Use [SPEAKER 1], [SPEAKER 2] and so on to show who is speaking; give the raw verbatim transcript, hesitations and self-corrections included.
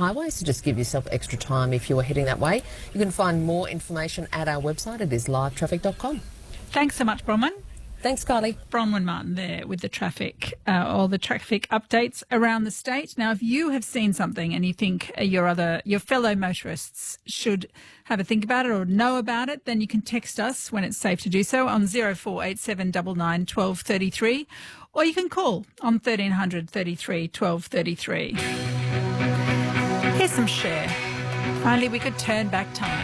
[SPEAKER 1] highway, so just give yourself extra time if you are heading that way. You can find more information at our website. It is live traffic dot com.
[SPEAKER 2] Thanks so much, Bronwyn.
[SPEAKER 1] Thanks, Kylie.
[SPEAKER 2] Bronwyn Martin there with the traffic, uh, all the traffic updates around the state. Now, if you have seen something and you think uh, your other, your fellow motorists should have a think about it or know about it, then you can text us when it's safe to do so on zero four eight seven nine nine one two three three, or you can call on thirteen hundred thirty-three twelve thirty-three. Here's some Cher. Finally, we could turn back time.